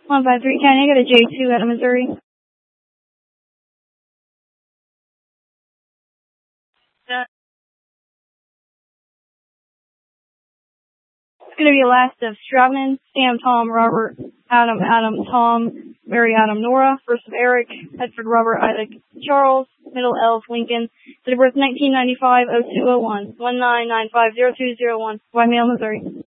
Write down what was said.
153 County, I got a J2 out of Missouri. It's going to be a last of Stroutman, Sam, Tom, Robert, Adam, Tom, Mary, Adam, Nora, first of Eric, Hedford, Robert, Isaac, Charles, middle Elf, Lincoln, date of birth 1995, 0201, 19950201, by mail, Missouri.